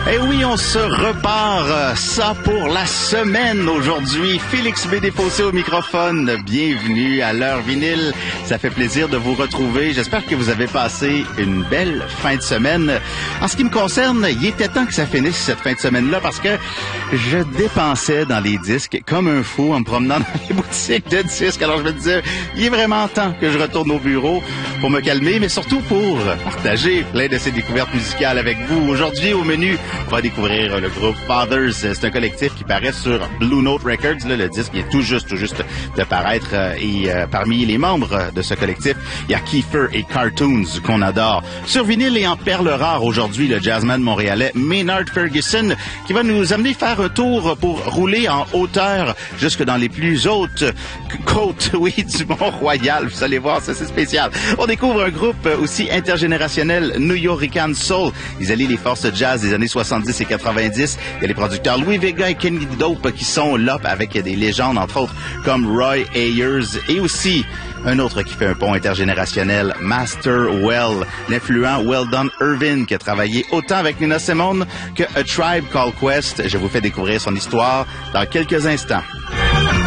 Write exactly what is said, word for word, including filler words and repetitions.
Eh oui, on se repart euh, ça pour la semaine aujourd'hui. Félix B. Desfossés au microphone. Bienvenue à l'heure vinyle. Ça fait plaisir de vous retrouver. J'espère que vous avez passé une belle fin de semaine. En ce qui me concerne, il était temps que ça finisse cette fin de semaine-là parce que je dépensais dans les disques comme un fou en me promenant dans les boutiques de disques. Alors je me disais, il est vraiment temps que je retourne au bureau pour me calmer, mais surtout pour partager plein de ces découvertes musicales avec vous. Aujourd'hui, au menu, on va découvrir le groupe Fathers. C'est un collectif qui paraît sur Blue Note Records. Là, le disque vient tout juste, tout juste de paraître. Et euh, parmi les membres de ce collectif, il y a Kiefer et Cartoons qu'on adore. Sur vinyle et en perles rares aujourd'hui, le jazzman montréalais Maynard Ferguson qui va nous amener faire un tour pour rouler en hauteur jusque dans les plus hautes côtes, oui, du Mont-Royal. Vous allez voir, ça c'est spécial. On découvre un groupe aussi intergénérationnel, New Yorican Soul. Ils allient les forces jazz des années soixante-dix et quatre-vingt-dix. Il y a les producteurs Louis Vega et Kenny Dope qui sont là avec des légendes, entre autres, comme Roy Ayers et aussi un autre qui fait un pont intergénérationnel, Master Well, l'influent Weldon Irvin, qui a travaillé autant avec Nina Simone que A Tribe Called Quest. Je vous fais découvrir son histoire dans quelques instants.